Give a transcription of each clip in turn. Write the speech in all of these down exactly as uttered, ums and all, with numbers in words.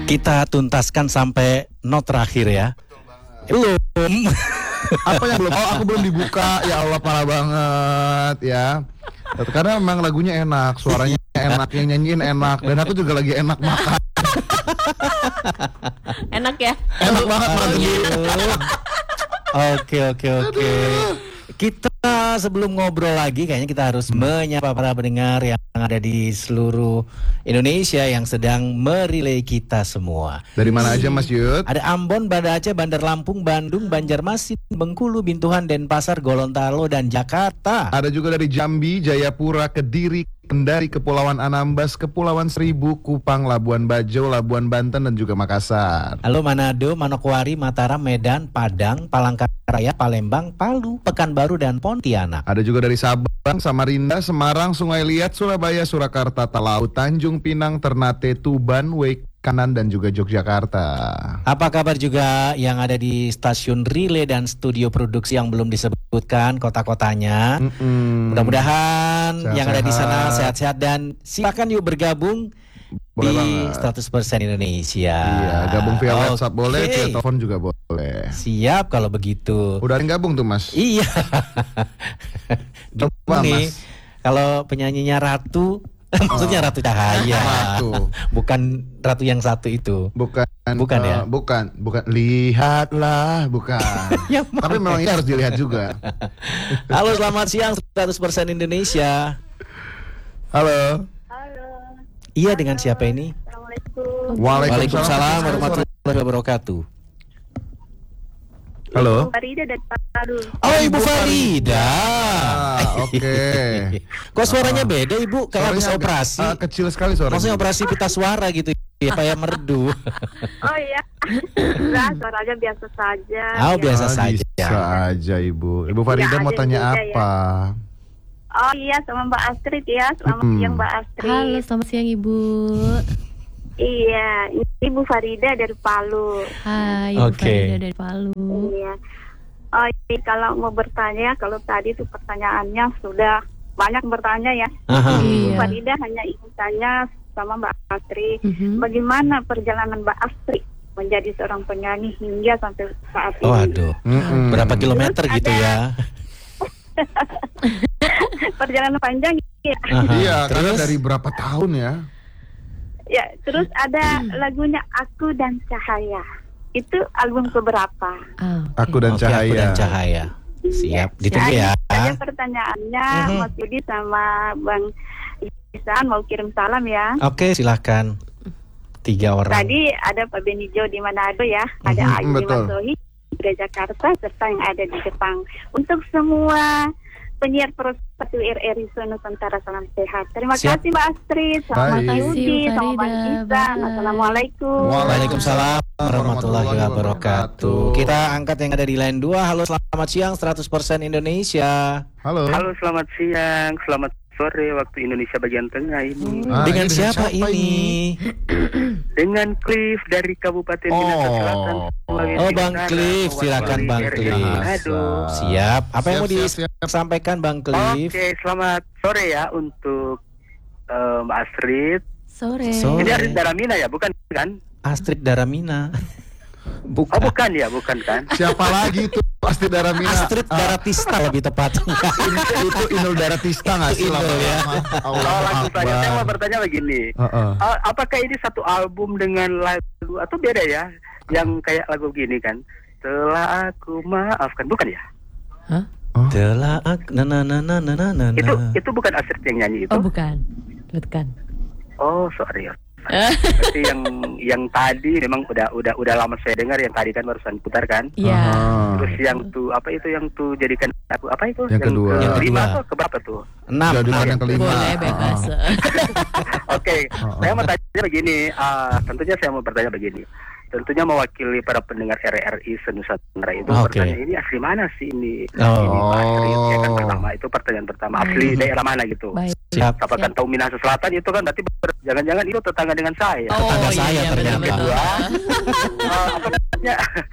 Kita tuntaskan sampai not terakhir ya. Belum. Apa yang belum? Oh, aku belum dibuka. Ya Allah, parah banget ya. Karena memang lagunya enak, suaranya enak, yang nyanyiin enak, dan aku juga lagi enak makan. Enak ya? Enak banget makan sendiri. Oke oke oke. Kita sebelum ngobrol lagi, kayaknya kita harus menyapa para pendengar yang ada di seluruh Indonesia yang sedang merelay kita semua. Dari mana aja Mas Yud? Ada Ambon, Banda Aceh, Bandar Lampung, Bandung, Banjarmasin, Bengkulu, Bintuhan, Denpasar, Gorontalo, dan Jakarta. Ada juga dari Jambi, Jayapura, Kediri, Kendari, Kepulauan Anambas, Kepulauan Seribu, Kupang, Labuan Bajo, Labuan Banten, dan juga Makassar. Halo Manado, Manokwari, Mataram, Medan, Padang, Palangkaraya, Palembang, Palu, Pekanbaru, dan Pontianak. Ada juga dari Sabang, Samarinda, Semarang, Sungai Liat, Surabaya, Surakarta, Talaut, Tanjung Pinang, Ternate, Tuban, Wake Kanan, dan juga Yogyakarta. Apa kabar juga yang ada di stasiun relay dan studio produksi yang belum disebutkan kota-kotanya? Mm-mm. Mudah-mudahan Sehat-sehat. yang ada di sana sehat-sehat dan silakan yuk bergabung Boleh di banget. seratus persen Indonesia. Iya, gabung via Oke. WhatsApp boleh, via telepon juga boleh. Siap kalau begitu. Udah ada yang gabung tuh Mas? Iya. Coba, Gini, Mas. kalau penyanyinya Ratu, maksudnya Ratu Cahaya. Ratu. Bukan Ratu yang satu itu. Bukan, Bukan ya? eh, bukan, bukan. Lihatlah, bukan. Yang mana? Tapi memang ini harus dilihat juga. Halo, selamat siang seratus persen Indonesia. Halo. Halo. Iya, dengan siapa ini? Assalamualaikum. Waalaikumsalam warahmatullahi wabarakatuh. Halo. Farida dari Palu. Oh, Ibu Farida. Ah, oke. Kok suaranya beda, Ibu? Kayak habis Suaranya agak- operasi. ah, kecil sekali suaranya. Maksudnya operasi pita suara gitu ya, kayak merdu. Oh iya. Enggak, suaranya biasa saja. Oh, Ya. biasa Ah, saja. Bisa aja Ibu. Ibu Farida Ya, mau ada tanya juga ya. apa? Oh iya, sama Mbak Astrid ya. Selamat Mm-mm. siang Mbak Astrid. Halo, selamat siang Ibu. Iya, Ibu Farida dari Palu. Hai, Ibu Oke. Farida dari Palu. Iya. Oh iya, kalau mau bertanya, kalau tadi tuh pertanyaannya sudah banyak bertanya ya. Aha. Ibu Iya. Farida hanya ingin tanya sama Mbak Astrid, Mhm. bagaimana perjalanan Mbak Astrid menjadi seorang penyanyi hingga sampai saat ini. Oh, aduh. Mm-mm. Berapa kilometer Terus gitu ada- ya? Perjalanan panjang ya. Aha. Iya, karena Terus? dari berapa tahun ya? Ya, terus ada lagunya Aku dan Cahaya. Itu album keberapa? Ah, oke. Aku dan Oke, Cahaya. Aku dan Cahaya. Siap, ditunggu ya. Ada pertanyaannya Mhm. Mas Yudi sama Bang Isan mau kirim salam ya. Oke, silahkan. Tiga orang. Tadi ada Pak Benijo di Manado ya, ada Mhm, Ayu betul. Masohi di Jakarta serta yang ada di Jepang. Untuk semua penyiar Persatu R R I Nusantara, salam sehat. Terima Siap. kasih Mbak Astrid, sama Baik. Mas Yudi, Terima kasih, sama Bang Farida. Isan. Bye. Assalamualaikum. Waalaikumsalam warahmatullahi warahmatullahi wabarakatuh. wabarakatuh. Kita angkat yang ada di line dua. Halo, selamat siang seratus persen Indonesia. Halo. Halo, selamat siang, selamat sore waktu Indonesia bagian tengah ini. Ah, Dengan ini siapa, siapa ini? Dengan Cliff dari Kabupaten Oh. Minahasa Selatan. Sulawesi Oh, Bang Utara, Cliff, mewakili silakan Bang R R I Cliff. Manado. Siap. Apa yang mau Siap, siap, siap. disampaikan Bang Cliff? Oke, selamat sore ya untuk eh, Mbak Astrid. Sore. Sore. Ini Astrid Daramina ya, bukan kan? Astrid Daramina. Oh, Bukan. bukan ya, bukan kan? Siapa lagi itu? Pasti Daramina. Astrid Ah, Daratista lebih tepatnya. itu Inul Daratista nggak sih? Inul, lama-lama? ya. Allah Oh, langsung saja saya mau Akbar. bertanya begini. Heeh. Eh, apakah ini satu album dengan lagu atau beda ya? Yang kayak lagu gini kan? Telah aku maafkan, bukan ya? Hah? Telah ak na na na na na na na. Itu itu bukan Astrid yang nyanyi itu. Oh, bukan. Bukan. Oh, sorry. Berarti yang yang tadi memang udah udah udah lama saya dengar, yang tadi kan barusan putar kan. Iya. Aha. Terus yang tuh apa itu yang tuh jadikan aku apa itu? Yang kedua. Yang kelima Yang atau kedua. keberapa tuh? Enam. Jadikan enam. yang kelima. Boleh bebas. Oke, Oh, saya oh. mau tanya begini. ah, tentunya saya mau bertanya begini. Tentunya mewakili para pendengar R R I Senusantara itu Oke. pertanyaan ini asli mana sih ini? Oh. Ini Pak Astrid, ya kan pertama itu pertanyaan pertama asli Hmm. daerah mana gitu? Baik. Siap. Siapa kan tahu Minahasa Selatan itu kan berarti ber- jangan-jangan itu tetangga dengan saya. Tetangga saya iya, ternyata. betul-betul. Eh, apa namanya?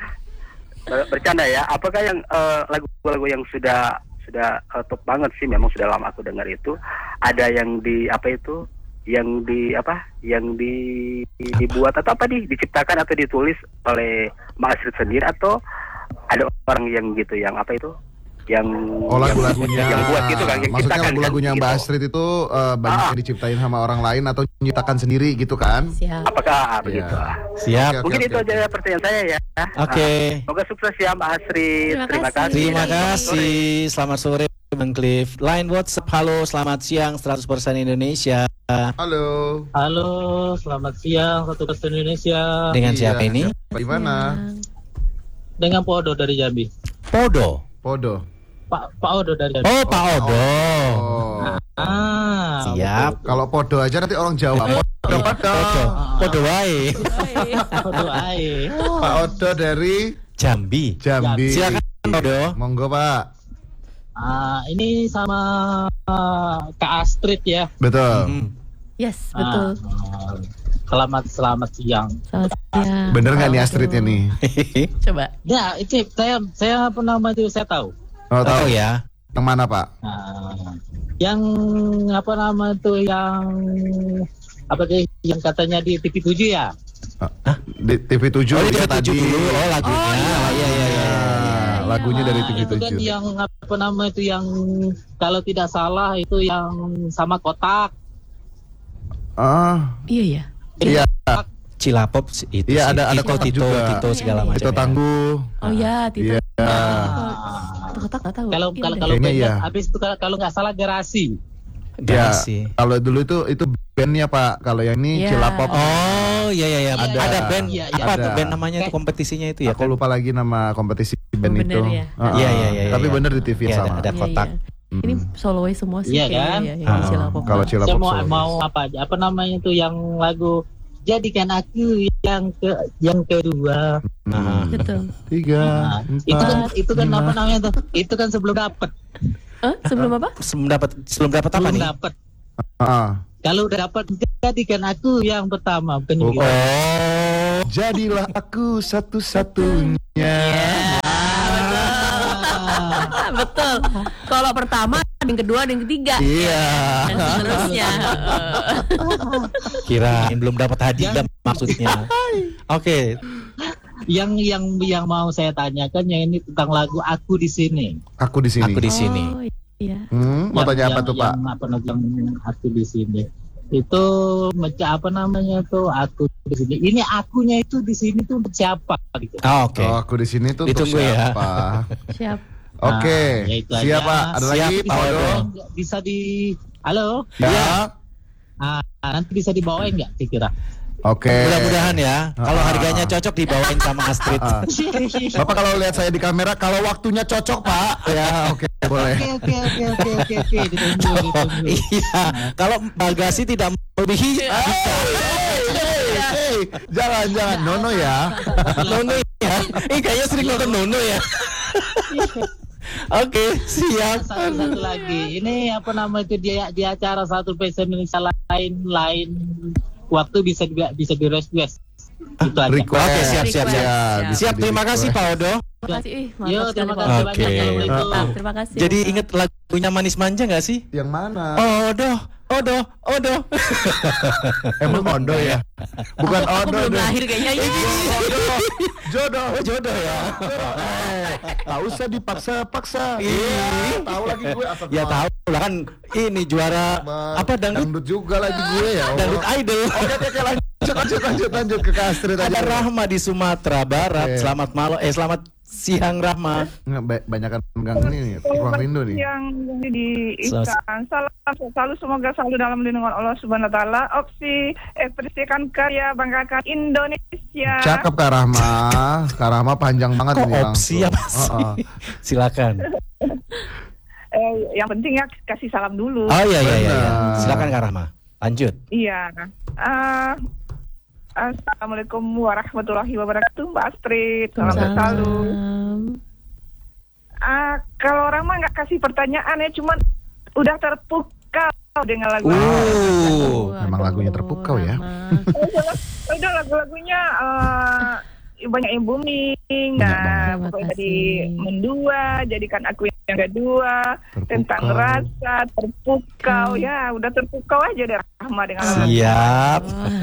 Ber- bercanda ya. Apakah yang eh, lagu-lagu yang sudah sudah eh, top banget sih, memang sudah lama aku dengar itu, ada yang di apa itu yang di apa yang di dibuat atau apa di diciptakan atau ditulis oleh Mbak Astrid sendiri atau ada orang yang gitu yang apa itu yang Oh lagu-lagunya yang buat gitu kan yang maksudnya ciptakan lagu-lagunya kan, Mbak gitu. Astrid itu uh, banyak Ah. yang diciptain sama orang lain atau nyiptakan sendiri gitu kan? Siap. Apakah begitu? Iya. Siap. Oke, Mungkin oke, itu oke. aja pertanyaan saya ya. Oke. Ah, semoga sukses ya Mbak Astrid. Terima Terima kasih. kasih. Terima Selamat kasih. Selamat sore Bang Cliff. Line WhatsApp halo, selamat siang seratus persen Indonesia. Halo. Halo, selamat siang satu persen Indonesia. Dengan Iya, siapa ini? siapa di mana? Dengan Pak Odo dari Jambi. Podo. Podo. Pak Pak Odo dari Jambi. Oh, Pak Odo. Oh. Ah, Siap. Kalau Podo aja nanti orang Jawa. Podo, Podo. Podo. Podo wae. Pak Odo ae. Pak Odo dari Jambi. Jambi. Silakan Podo. Monggo Pak. Ah, ini sama ah, Kak Astrid ya. Betul. Hmm. Yes, betul. Ah, selamat selamat siang. Selamat siang. Bener nggak nih Waduh. Astridnya nih? Coba. Ya, itu saya saya apa nama itu saya tahu. Oh, tahu Tahu ya. Yang mana Pak? Ah, yang apa nama itu yang apa deh yang katanya di T V tujuh ya? Di T V tujuh Oh, ya dia tadi. tujuh dulu. Oh, lagunya. Oh, iya. Iya, iya, iya. Ah, lagunya dari Ah, T V itu kan tujuh. yang apa nama itu yang kalau tidak salah itu yang sama kotak. Ah, Iya ya. iya. Cilapop itu Iya, sih. ada- ada Tito, kotak Tito, juga. Tito segala Iya, iya. macam. Itu ya. tangguh. Oh ya, Tito. Iya. Ah. Kotak nggak tahu. Kalau Iya, kalau deh. kalau Kayaknya band iya. habis itu kalau kalau nggak salah garasi. Ya, Garasi. kalau dulu itu itu bandnya Pak. Kalau yang ini Iya. Cilapop. Oh, iya iya iya. Ada. Ada band. Iya, iya. Apa tuh Ada. band namanya itu kompetisinya itu ya? Aku lupa lagi nama kompetisi band bener itu. ya. Ah, Iya, iya, iya, Tapi iya. bener di T V Iya, sama. ada Iya, kotak. iya. Ini solois semua sih. Iya, kayaknya kan? ya, yang Ah. di Cilapop. Kalau Saya Cilapop mau solois. mau apa aja? Apa namanya itu yang lagu Jadikan Aku yang ke yang kedua. Nah, Betul. Tiga, Nah, itu kan empat, itu kan lima. apa namanya tuh? Itu kan sebelum dapat. Eh, sebelum apa? sebelum dapat sebelum dapat apa Belum nih? dapat. Ah. Kalau udah dapat Jadikan Aku yang pertama. Bukan Oh, gitu. Oh, Jadilah aku satu-satunya. Ah, betul. Kalau pertama, ada yang kedua, ada yang ketiga. Iya. Dan seterusnya. kirain belum dapat hadiah maksudnya. Oke, Yang yang yang mau saya tanyakan yang ini tentang lagu Aku di sini. Aku di sini. aku di sini. Oh, iya. Hmm, mau Yang- tanya apa yang- tuh Pak? Yang apa yang Aku di sini. Itu macam apa namanya tuh Aku di sini. Ini akunya itu di sini tuh untuk siapa gitu. Ah, Oke. Oh, aku di sini tuh untuk Ditunggu ya. siapa? Siap. Oke. Nah, ya itu Siap aja. Pak. Ada Siap, lagi Bisa Pak Odo? dibawain nggak? Bisa di Halo? Ya. Ah, nanti bisa dibawain nggak kira-kira? Oke. Mudah-mudahan ya. Kalau Ah. harganya cocok dibawain sama Astrid. Ah. Bapak kalau lihat saya di kamera, kalau waktunya cocok Pak, ya oke boleh. Oke oke oke oke oke oke ditunggu ditunggu. Iya. Kalau bagasi tidak melebihi Hei, jangan jangan Nono ya. Nono ya. Ini kayaknya sering nonton Nono ya. Oke, siap. Satu satu lagi. Ini apa nama itu dia di acara satu persen Indonesia lain lain waktu bisa di, bisa di request. Itu aja. Request. Oke, siap, siap, siap. Ya, bisa Siap, terima di-request. kasih Pak Odo. Terima kasih. Ih, mantap Yo, sekali, terima Pak. kasih Oke. banyak. Assalamualaikum. Mantap, terima kasih. Jadi inget lagunya Manis Manja nggak sih? Yang mana? Odo, Odo, Odo. Emang Odo ya? Bukan aku, aku Odo. belum deh. lahir kayaknya. Jodoh. Jodoh. Oh, jodoh ya. Eh, tak usah dipaksa-paksa. Ih. Tahu lagi gue asal Ya tahu lah kan ini juara apa dangdut dangdut juga lagi gue ya. Allah. dangdut idol. Oke oke oke lanjut lanjut lanjut lanjut ke Astrid aja. Ada Rahma di Sumatera Barat. Oke. Selamat malam. Eh selamat siang Rahma. Nggak, ba- banyakan pegang ini nih, ruang rindu nih. Yang di Selamat- Ikan. Salam selalu semoga selalu dalam lindungan Allah Subhanahu wa taala. Opsi ekspresikan karya banggakan Indonesia. Cakep Kak Rahma. Kak Rahma panjang banget Kok ini opsi langsung. apa sih? Oh, oh. Silakan. Eh, yang penting ya kasih salam dulu. Oh iya iya iya. iya. Benar. Silakan Kak Rahma. Lanjut. Iya. Ah, Assalamualaikum warahmatullahi wabarakatuh, Mbak Astrid. Salam sehat selalu. Salam. Ah, kalau orang mah nggak kasih pertanyaan ya, cuman udah terpukau dengan lagu. Uh. Memang lagunya terpukau ya. Rahma. Udah lagu-lagunya eh, banyak yang booming. Banyak Nah, banget. pokoknya Terima tadi kasih. mendua, jadikan aku yang kedua, Terpukau. tentang rasa, terpukau. Hmm. Ya, udah terpukau aja deh Rahma dengan orang. Siap.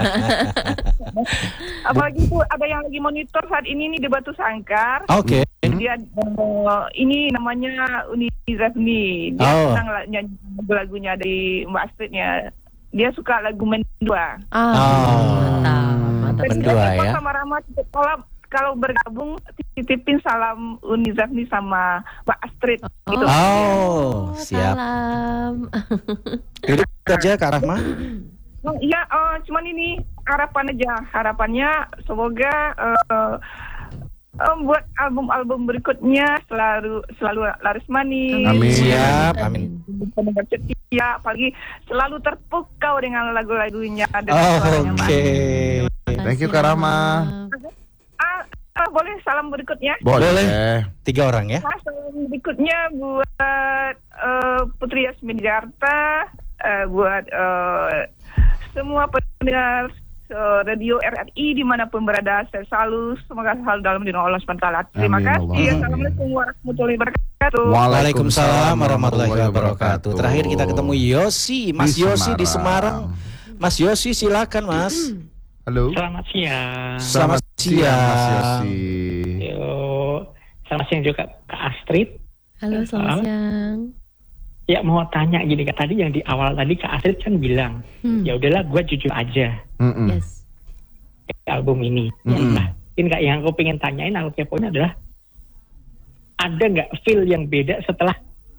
Apalagi itu ada yang lagi monitor saat ini nih di Batu Sangkar. Oke. Dia eh, ini namanya Uni Zafni. Dia Oh. senang la- nyanyi lagu-lagunya dari Mbak Astridnya. Dia suka lagu Mendua. Ah, Oh. mantap, mantap. Dan Mendua, dia ya. sama Rama kalau kalau bergabung titipin salam Uni Zafni sama Mbak Astrid. Gitu. Oh, siap. Salam. Duduk aja Kak Rahma. Oh, iya, oh, cuman ini harapan aja. Harapannya semoga eh, eh, buat album-album berikutnya selalu selalu laris manis. Amin. Siap, amin. Pendengar setia, apalagi selalu terpukau dengan lagu-lagunya. Dan Oh, suaranya Mbak oke. Thank you, Kak Rama. Ah, ah, boleh salam berikutnya? Boleh. Boleh. Tiga orang ya. Nah, salam berikutnya buat eh, Putri Yasmin Jakarta, eh, buat eh, semua pendengar eh, radio R R I dimanapun berada, saya selalu semoga selalu dalam lindungan Allah subhanahu wa taala. Terima Amin, kasih. Allah. Assalamualaikum warahmatullahi wabarakatuh. Waalaikumsalam warahmatullahi wabarakatuh. Terakhir kita ketemu Yosi, Mas Di Yosi di Semarang. Semarang. Mas Yosi silakan Mas. Halo. Selamat siang. Selamat siang. Mas Yosi. Yo, selamat siang juga Kak Astrid. Halo, selamat Halo. siang. Ya mau tanya gini Kak, tadi yang di awal tadi Kak Astrid kan bilang, Hmm. ya udahlah gue jujur aja Mm-mm. Yes. album ini. Mm-mm. Nah, ini Kak yang aku pengen tanyain, aku kepoin adalah ada nggak feel yang beda setelah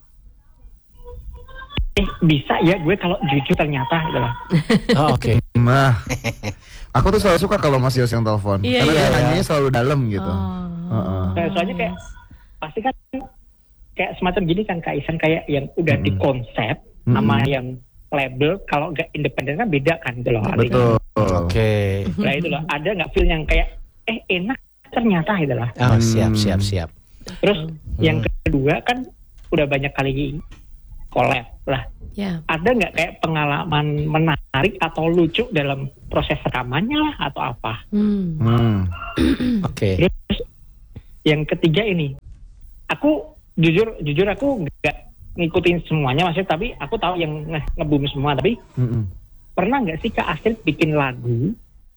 eh bisa ya gue kalau jujur ternyata gitu loh. Oh, oke. Nah, aku tuh selalu suka kalau Mas Yos yang telepon. Iya, Karena iya, dia iya. nanyanya selalu dalam gitu. Oh. Heeh. Nah, soalnya kayak pasti kan kayak semacam gini kan Kak Isan, kayak yang udah Mm-mm. dikonsep Mm-mm. sama yang label, kalau nggak independen kan beda kan gitu loh artinya. Betul. Oke. Nah itu loh, ada nggak feel yang kayak eh enak ternyata gitu loh. Oh, Hmm. siap siap siap. Terus yang kedua kan udah banyak kali collab lah. Ya. Ada nggak kayak pengalaman menarik atau lucu dalam proses rekamannya lah atau apa? Hmm. Hmm. Oke. Terus yang ketiga ini, aku jujur jujur aku nggak ngikutin semuanya maksudnya, tapi aku tahu yang nge- nge-boom semua. Tapi Mm-mm. pernah nggak sih Kak Astrid bikin lagu?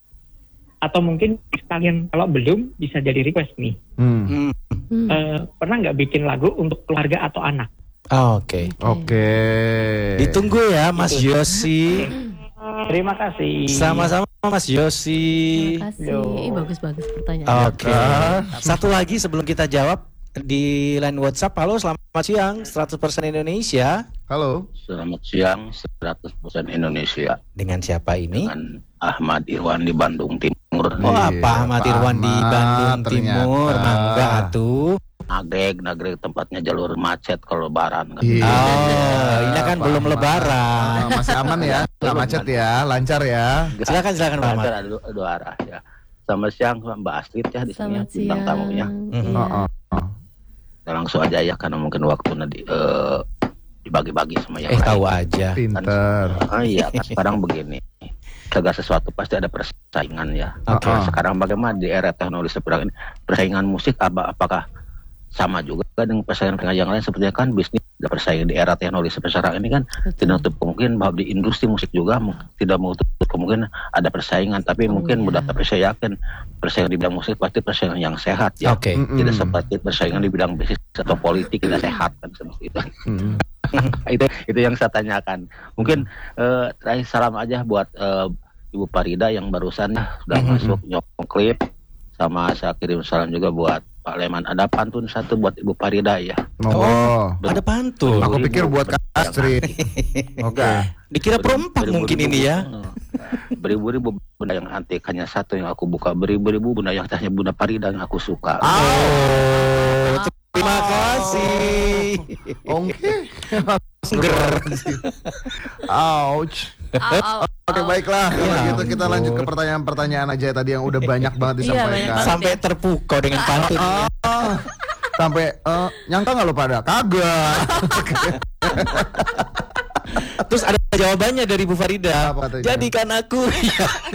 Atau mungkin sekalian kalau belum bisa jadi request nih. Hmm. Hmm. Hmm. Eh, pernah nggak bikin lagu untuk keluarga atau anak? Oh, Oke. Oke. Ditunggu ya Mas Yosi. Terima kasih. Sama-sama Mas Yosi. Terima kasih. Yo. Ih, bagus-bagus pertanyaan. Oke. Satu lagi sebelum kita jawab di line WhatsApp. Halo, selamat siang. seratus persen Indonesia. Halo. Selamat siang, seratus persen Indonesia Dengan siapa ini? dengan Ahmad Irwan di Bandung Timur. Oh, Iya, apa Ahmad Pak Irwan di Ahmad, Bandung ternyata. Timur? Mangga atuh. Nagreg, Nagreg tempatnya jalur macet kalau lebaran kan. Iya. Oh, ini kan Pak belum Ahmad. lebaran. Ah, masih aman ya, nggak macet ya, lancar ya. Silakan silakan Pak Ahmad. Lancar ada dua, dua arah ya. Selamat siang Mbak Astrid ya di sini ya, Selamat bintang siang. tamunya. Mhm. Iya. Oh, oh. Kita langsung aja ya karena mungkin waktu nanti eh, dibagi-bagi sama yang Eh lain. tahu aja. Pinter. Ah iya, kan sekarang begini. Segala sesuatu pasti ada persaingan ya. Oke. Ah, ah. Sekarang bagaimana di era teknologi seperti ini persaingan musik apa apakah sama juga dengan persaingan yang lain, seperti kan bisnis ada persaingan di era teknologi seperti sekarang ini kan tidak menutup kemungkinan bahwa di industri musik juga mu- tidak menutup kemungkinan ada persaingan, tapi Oh, mungkin iya. mudah tapi saya yakin persaingan di bidang musik pasti persaingan yang sehat ya. Oke. Mm-mm. Tidak seperti persaingan di bidang bisnis atau politik tidak sehat kan seperti itu. Mm-mm. itu itu yang saya tanyakan. Mungkin eh, terakhir salam aja buat eh, Ibu Farida yang barusan sudah Mhm. masuk nyokong klip, sama saya kirim salam juga buat Pak Leman. Ada pantun satu buat Ibu Farida ya. Oh. Ada pantun. Aku pikir buat Kak Astrid. Oke. Dikira perempat mungkin ini ya. Beribu-ribu benda yang antik hanya satu yang aku buka. Beribu-ribu benda yang hanya Bunda Farida yang aku suka. Oh, terima kasih. Oke. Ouch. Au, au, Oke, au. baiklah. Kalau Ya gitu kita lanjut ke ampun. pertanyaan-pertanyaan aja tadi yang udah banyak banget Iya, disampaikan. banyak banget. Sampai terpukau dengan pantun. Ah, sampai eh, nyangka nggak lo pada? Kagak. Terus ada jawabannya dari Bu Farida. Apa katanya? Jadikan aku yang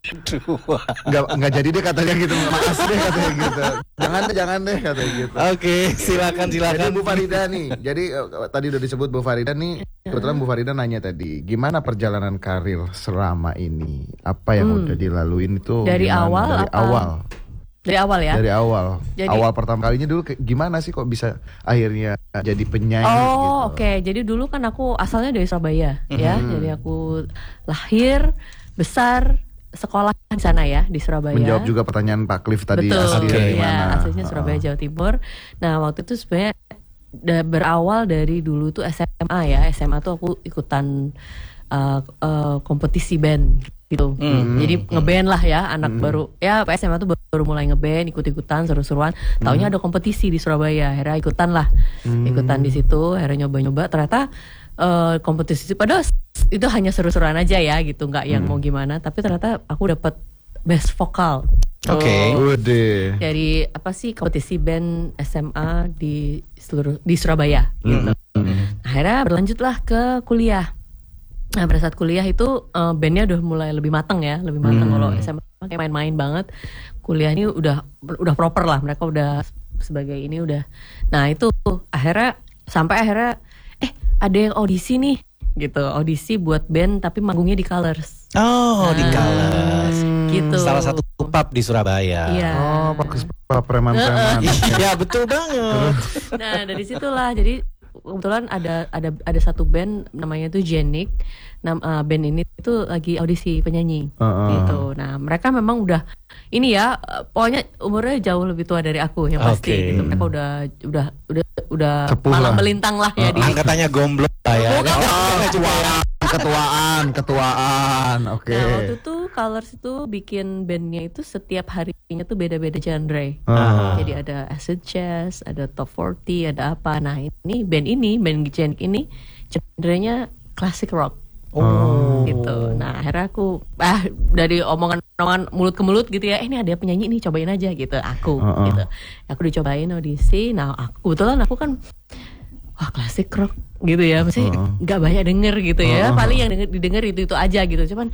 Nggak nggak jadi deh katanya gitu. Makasih deh katanya gitu. Jangan deh, jangan deh katanya gitu. Oke, silakan silakan. Jadi Bu Farida nih. Jadi uh, tadi udah disebut Bu Farida nih. Kebetulan Bu Farida nanya tadi, gimana perjalanan karir selama ini? Apa yang Hmm. udah dilaluin itu? Dari gimana? awal Dari apa? awal. Dari awal ya. Dari awal. Jadi- awal pertama kalinya dulu kayak gimana sih kok bisa akhirnya jadi penyanyi gitu? Oh oke, jadi dulu kan aku asalnya dari Surabaya ya, jadi aku lahir, besar, sekolah di sana ya di Surabaya. Menjawab juga pertanyaan Pak Cliff tadi, Betul, asli Oke. dari ya, mana? aslinya Surabaya, Jawa Timur. Nah waktu itu sebenarnya da- berawal dari dulu tuh S M A ya, S M A tuh aku ikutan uh, uh, kompetisi band gitu. Hmm. Jadi ngeband lah ya, anak baru ya S M A tuh baru, baru mulai ngeband, ikut-ikutan seru-seruan. Taunya ada kompetisi di Surabaya, akhirnya ikutan lah, ikutan di situ, akhirnya nyoba-nyoba. Ternyata uh, kompetisi padahal itu hanya seru-seruan aja ya gitu, nggak yang mau gimana. Tapi ternyata aku dapat best vokal. Oke. Udah. Dari apa sih kompetisi band S M A di seluruh di Surabaya gitu. Akhirnya berlanjutlah ke kuliah. Nah pada saat kuliah itu eh, bandnya udah mulai lebih matang ya, lebih matang. Kalau S M A kayak main-main banget. Kuliah ini udah udah proper lah, mereka udah sebagai ini udah. Nah itu akhirnya sampai akhirnya eh ada yang audisi nih gitu, audisi buat band tapi manggungnya di Colors. Oh, di Colors. Gitu. Salah satu pub di Surabaya. Iya. Oh, pakai Pak preman-preman. Iya, betul banget. Nah dari situlah jadi kebetulan ada ada ada satu band namanya tuh Jenik. Nam, uh, band ini tuh lagi audisi penyanyi Uh-uh. gitu. Nah mereka memang udah ini ya, uh, pokoknya umurnya jauh lebih tua dari aku yang pasti. Oke. Gitu. Mereka udah udah udah udah Sepuh malang lah. melintang lah ya di. Angkatannya gomblo lah ya. Oh, ketuaan, ketuaan, ketuaan. Oke. Nah waktu itu Colors itu bikin bandnya itu setiap harinya tuh beda-beda genre. Ah. Jadi ada acid jazz, ada top empat puluh, ada apa. Nah ini band ini, band Jenik ini genrenya classic rock. Oh. Gitu. Nah akhirnya aku ah dari omongan-omongan mulut ke mulut gitu ya, eh ini ada penyanyi nih, cobain aja gitu aku Uh-uh. gitu. Aku dicobain audisi. Nah aku kebetulan aku kan wah klasik rock gitu ya, maksudnya nggak banyak denger gitu ya, paling yang denger, didengar itu itu aja gitu. Cuman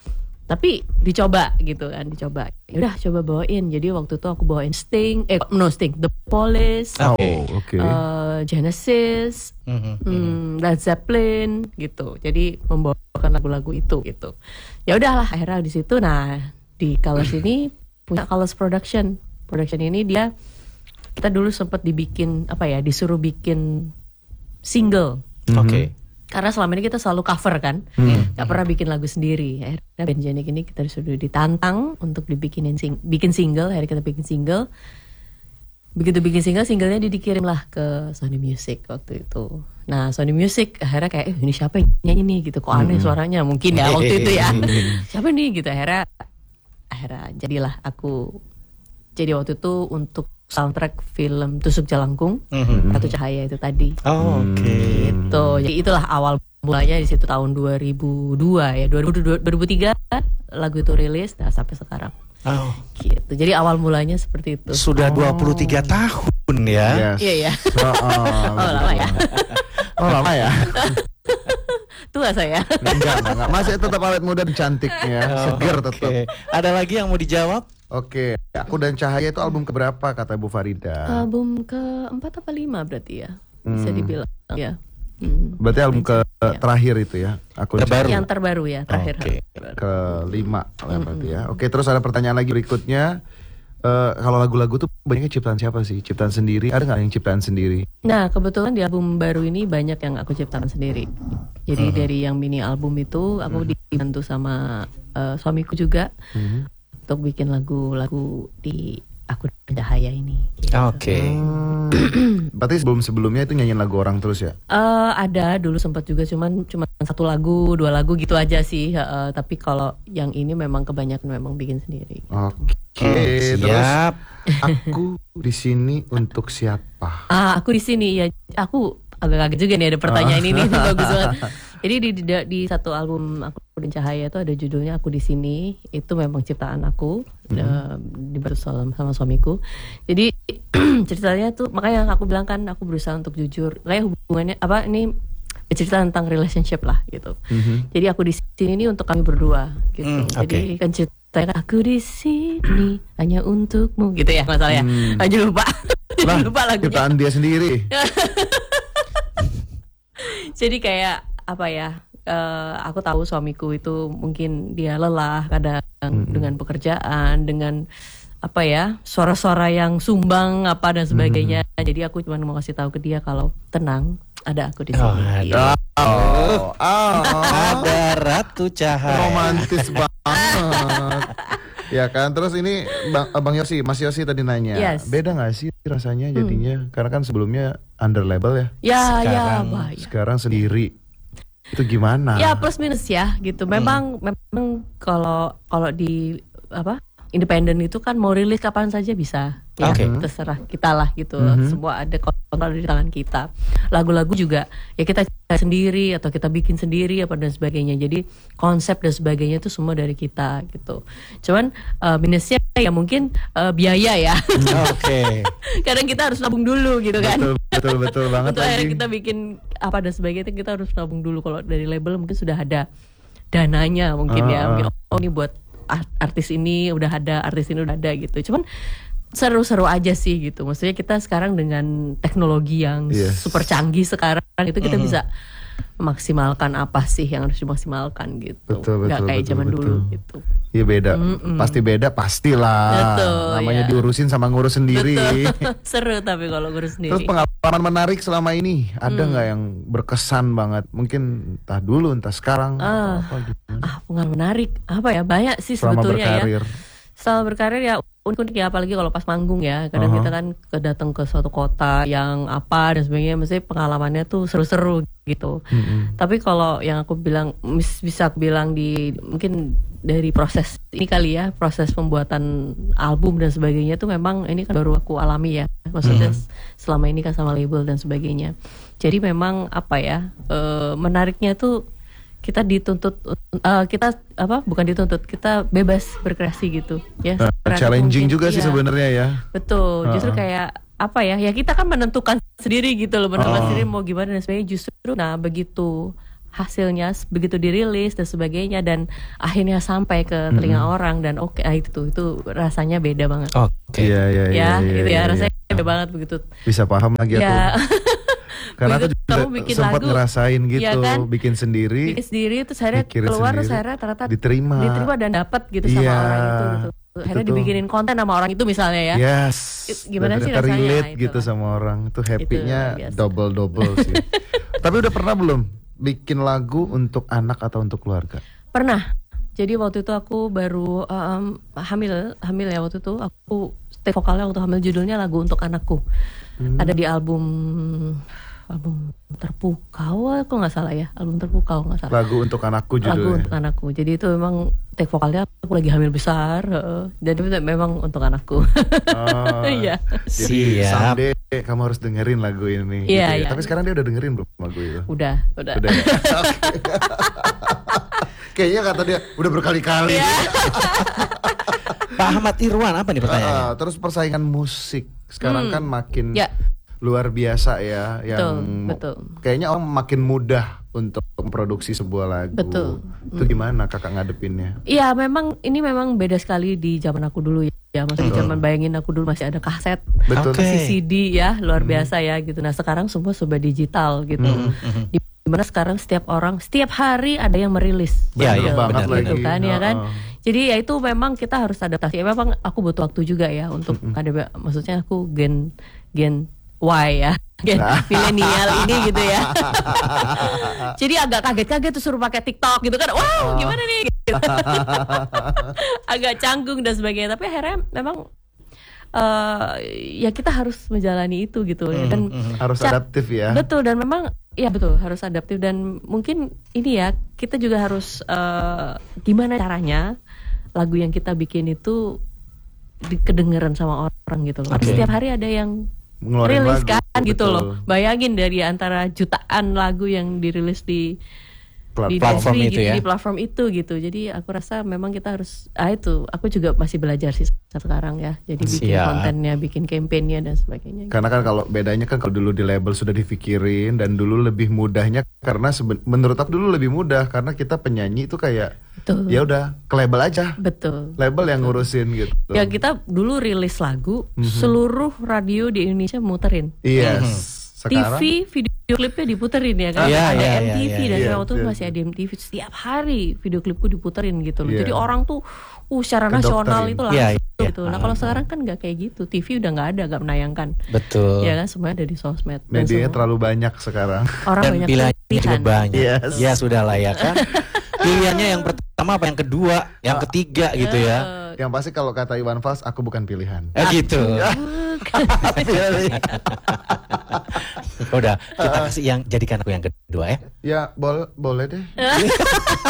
tapi dicoba gitu kan, dicoba. Udah coba bawain. Jadi waktu itu aku bawain Sting, eh no Sting, The Police, Oh, Oke. oke. eh, Genesis, Mhm. Hmm, Led Zeppelin gitu. Jadi membawakan lagu-lagu itu gitu. Ya udahlah akhirnya di situ. Nah di Colors ini punya Colors Production. Production ini dia kita dulu sempat dibikin apa ya, disuruh bikin single. Oke. Karena selama ini kita selalu cover kan, nggak pernah bikin lagu sendiri. Akhirnya band Jenik ini kita disuruh ditantang untuk dibikinin sing bikin single. Akhirnya kita bikin single. Begitu bikin single, singlenya dikirim lah ke Sony Music waktu itu. Nah Sony Music akhirnya kayak, eh ini siapa yang nyanyi nih gitu, kok aneh suaranya mungkin ya waktu itu ya. Siapa nih gitu, akhirnya akhirnya jadilah aku. Jadi waktu itu untuk soundtrack film Tusuk Jalangkung, Ratu Cahaya itu tadi. Oh, oke. Gitu. Jadi itulah awal mulanya di situ tahun dua ribu dua ya, dua ribu dua, dua ribu tiga lagu itu rilis, nah sampai sekarang. Oh, Gitu. Jadi awal mulanya seperti itu. sudah dua puluh tiga tahun ya. Yes. Iya ya. Oh, oh, Oh lama ya. oh, lama ya. Tua saya. Enggak, enggak, enggak. Masih tetap awet muda dan cantiknya, seger tetap. Oke. Ada lagi yang mau dijawab? Oke, Aku dan Cahaya itu album keberapa kata Bu Farida? Album keempat apa lima berarti ya? Bisa Hmm. dibilang ya. Hmm. Berarti album ke Ya. terakhir itu ya? Aku dan Terbaru. Cahaya. Yang terbaru ya, terakhir. Oke. Kelima lah berarti ya. Oke, terus ada pertanyaan lagi berikutnya. Eh, kalau lagu-lagu tuh banyaknya ciptaan siapa sih? Ciptaan sendiri? Ada nggak yang ciptaan sendiri? Nah kebetulan di album baru ini banyak yang aku ciptakan sendiri. Jadi dari yang mini album itu aku dibantu sama eh, suamiku juga untuk bikin lagu-lagu di Aku dan Cahaya ini. Gitu. Oke. Berarti sebelum-sebelumnya itu nyanyiin lagu orang terus ya? Eh, ada dulu sempat juga, cuman cuma satu lagu, dua lagu gitu aja sih. eh, tapi kalau yang ini memang kebanyakan memang bikin sendiri. Oke, Oh, terus siap. aku di sini untuk siapa? Ah, aku di sini ya. Aku agak kaget juga nih ada pertanyaan ini, ini bagus banget. Jadi di, di di satu album Aku dan Cahaya itu ada judulnya Aku di Sini. Itu memang ciptaan aku, eh, dibantu sama, sama suamiku. Jadi ceritanya tuh, makanya aku bilang kan aku berusaha untuk jujur. Kayak hubungannya apa ini cerita tentang relationship lah gitu. Jadi Aku di Sini ini untuk kami berdua gitu. Hmm, Jadi oke. kan cerita saya kan aku di sini hanya untukmu gitu ya masalahnya. Hmm. Aja lupa. Lah, lupa lagunya. ciptaan dia sendiri. Jadi kayak apa ya? Uh, aku tahu suamiku itu mungkin dia lelah kadang hmm. dengan pekerjaan, dengan apa ya suara-suara yang sumbang apa dan sebagainya. Hmm. Jadi aku cuma mau kasih tahu ke dia kalau tenang, ada aku di sini. Oh, ada. Oh, oh. Ada Ratu Cahaya. Romantis banget. Ya kan, terus ini Bang, Bang Yosi, Mas Yosi tadi nanya, yes. beda nggak sih rasanya jadinya? Hmm. Karena kan sebelumnya under label ya. Ya, sekarang, ya, ya. Sekarang sendiri. Itu gimana? Ya plus minus ya gitu. Memang hmm. memang kalau kalau di apa independen itu kan mau rilis kapan saja bisa. Ya, okay. terserah kita lah gitu. Mm-hmm. Semua ada kontrol di tangan kita. Lagu-lagu juga ya kita sendiri atau kita bikin sendiri apa dan sebagainya. Jadi konsep dan sebagainya itu semua dari kita gitu. Cuman uh, minusnya ya mungkin uh, biaya ya. Oke. Okay. Kadang kita harus nabung dulu gitu kan. Betul betul betul banget. Untuk akhirnya kita bikin apa dan sebagainya kita harus nabung dulu. Kalau dari label mungkin sudah ada dananya mungkin uh, ya. Mungkin, oh ini buat artis ini udah ada, artis ini udah ada gitu. Cuman seru-seru aja sih gitu. Maksudnya kita sekarang dengan teknologi yang yes. super canggih sekarang itu kita mm-hmm. bisa memaksimalkan apa sih yang harus dimaksimalkan gitu. Betul, betul, Gak kayak betul, zaman betul. dulu gitu. Iya beda. Mm-mm. Pasti beda pastilah. Betul, namanya ya. diurusin sama ngurus sendiri. Betul. Seru tapi kalau ngurus sendiri. Terus pengalaman menarik selama ini ada nggak mm. yang berkesan banget? Mungkin entah dulu entah sekarang ah, apa gitu. Ah, pengalaman menarik apa ya? Banyak sih selama sebetulnya berkarir. ya. Selama berkarir ya unik-unik ya, apalagi kalau pas manggung ya. Kadang uh-huh. kita kan kedatang ke suatu kota yang apa dan sebagainya, mesti pengalamannya tuh seru-seru gitu. Mm-hmm. Tapi kalau yang aku bilang, bisa aku bilang di mungkin dari proses ini kali ya, proses pembuatan album dan sebagainya tuh memang ini kan baru aku alami ya. Maksudnya mm-hmm. selama ini kan sama label dan sebagainya. Jadi memang apa ya, e, menariknya tuh kita dituntut uh, kita apa bukan dituntut kita bebas berkreasi gitu ya. Uh, challenging mungkin, juga iya. sih sebenarnya ya. Betul. Uh-uh. Justru kayak apa ya? Ya kita kan menentukan sendiri gitu loh, menentukan uh-uh. sendiri mau gimana dan sebagainya. Justru nah begitu hasilnya begitu dirilis dan sebagainya dan akhirnya sampai ke telinga mm-hmm. orang dan oke okay, itu itu rasanya beda banget. Oke. Okay. Iya iya iya. Ya, iya, gitu iya, ya, rasanya iya. beda banget begitu. Bisa paham lagi ya. aku. Karena aku juga sempat lagu, ngerasain gitu, ya kan? bikin sendiri, bikin sendiri itu saya keluar, saya ternyata diterima, diterima dan dapat gitu sama yeah, orang itu. Gitu. Akhirnya itu dibikinin konten sama orang itu misalnya ya. Yes. Gimana sih rasanya? Relate nah, gitu sama orang, itu happy-nya double double sih. Tapi udah pernah belum bikin lagu untuk anak atau untuk keluarga? Pernah. Jadi waktu itu aku baru um, hamil, hamil ya waktu itu aku take vokalnya waktu hamil, judulnya lagu untuk anakku. Hmm. Ada di album album terpukau aku nggak salah ya, album terpukau nggak salah. Lagu untuk anakku judulnya. Lagu untuk anakku. Jadi itu memang take vokalnya aku lagi hamil besar, uh, jadi memang untuk anakku. Oh, iya. Jadi someday kamu harus dengerin lagu ini. Iya, gitu ya. iya. Tapi sekarang dia udah dengerin belum lagu itu? Udah, udah. Udah. Ya? Kayaknya kata dia udah berkali-kali. Iya. Pak Ahmad Irwan apa nih pertanyaannya? Uh, terus persaingan musik sekarang hmm. kan makin ya. luar biasa ya, yang betul, betul. kayaknya orang makin mudah untuk memproduksi sebuah lagu. Betul. Itu gimana kakak ngadepinnya? Iya, memang ini memang beda sekali di zaman aku dulu ya. Maksudnya zaman bayangin aku dulu masih ada kaset, betul. masih C D ya, luar biasa ya gitu. Nah sekarang semua sudah digital gitu. Mm-hmm. Di dimana sekarang setiap orang setiap hari ada yang merilis. Ya, ya banget gitu lagi. kan ya kan. Uh-uh. Jadi ya itu memang kita harus adaptasi. Ya, memang aku butuh waktu juga ya untuk mm-hmm. ada, maksudnya aku gen gen Y ya, gen milenial ini gitu ya. Jadi agak kaget-kaget tuh suruh pakai TikTok gitu kan. Wow, gimana nih? Gitu. Agak canggung dan sebagainya. Tapi akhirnya memang uh, ya kita harus menjalani itu gitu ya. Dan harus adaptif ya. Betul, dan memang ya betul harus adaptif, dan mungkin ini ya kita juga harus uh, gimana caranya lagu yang kita bikin itu kedengeran sama orang gitu loh. Okay. Setiap hari ada yang ngeluarin rilis lagu, kan gitu betul. loh. Bayangin dari antara jutaan lagu yang dirilis di di platform T V itu gitu, ya. di platform itu gitu. Jadi aku rasa memang kita harus ah itu aku juga masih belajar sih sekarang ya. Jadi bikin Siap. kontennya, bikin campaignnya dan sebagainya. Karena kan kalau bedanya kan kalau dulu di label sudah dipikirin dan dulu lebih mudahnya karena seben- menurut aku dulu lebih mudah karena kita penyanyi itu kayak Betul. ya udah ke label aja. Betul. Label yang ngurusin gitu. Ya kita dulu rilis lagu, Mhm. seluruh radio di Indonesia muterin. Yes. Sekarang T V video klipnya diputerin ya kan, Iya, ada iya, M T V iya, dan iya. waktu itu Iya, masih ada M T V setiap hari video klipku diputerin gitu loh. Iya. Jadi orang tuh uh secara Kedokterin. nasional itu langsung Iya, iya. gitu. Nah kalau sekarang kan nggak kayak gitu, T V udah nggak ada, nggak menayangkan. Betul. Ya kan semuanya ada di sosmed. Dan medianya semua- terlalu banyak sekarang. orang Dan banyak pilihannya juga pilihan. banyak. Yes. Ya sudah lah ya kan. Pilihannya yang pertama apa yang kedua, yang ketiga gitu ya. Yang pasti kalau kata Iwan Fals, aku bukan pilihan. Eh gitu. Udah, kita kasih yang jadikan aku yang kedua ya. Ya bol- boleh deh.